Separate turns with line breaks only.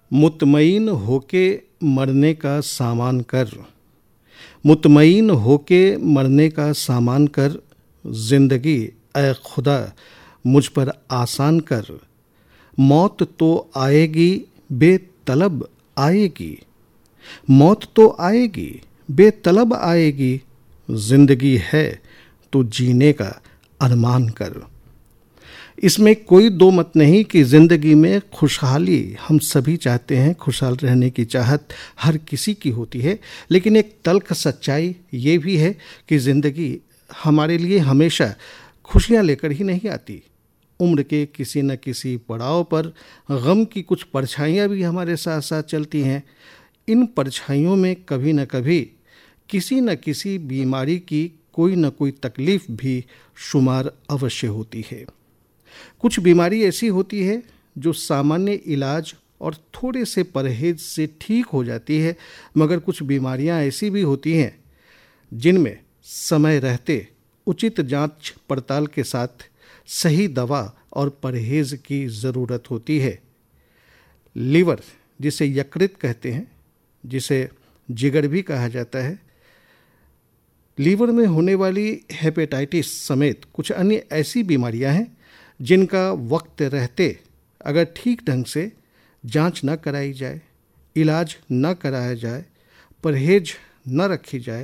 मुतमईन होके मरने का सामान कर, मुतमईन होके मरने का सामान कर, जिंदगी ए खुदा मुझ पर आसान कर। मौत तो आएगी बेतलब आएगी, मौत तो आएगी बेतलब आएगी, जिंदगी है तो जीने का अरमान कर। इसमें कोई दो मत नहीं कि ज़िंदगी में खुशहाली हम सभी चाहते हैं, खुशहाल रहने की चाहत हर किसी की होती है, लेकिन एक तल्ख सच्चाई ये भी है कि ज़िंदगी हमारे लिए हमेशा खुशियाँ लेकर ही नहीं आती। उम्र के किसी न किसी पड़ाव पर गम की कुछ परछाइयाँ भी हमारे साथ साथ चलती हैं। इन परछाइयों में कभी न कभी किसी न किसी बीमारी की कोई न कोई तकलीफ़ भी शुमार अवश्य होती है। कुछ बीमारी ऐसी होती है जो सामान्य इलाज और थोड़े से परहेज से ठीक हो जाती है, मगर कुछ बीमारियां ऐसी भी होती हैं जिनमें समय रहते उचित जांच पड़ताल के साथ सही दवा और परहेज की ज़रूरत होती है। लीवर, जिसे यकृत कहते हैं, जिसे जिगर भी कहा जाता है, लीवर में होने वाली हेपेटाइटिस समेत कुछ अन्य ऐसी बीमारियां हैं जिनका वक्त रहते अगर ठीक ढंग से जांच न कराई जाए, इलाज न कराया जाए, परहेज न रखी जाए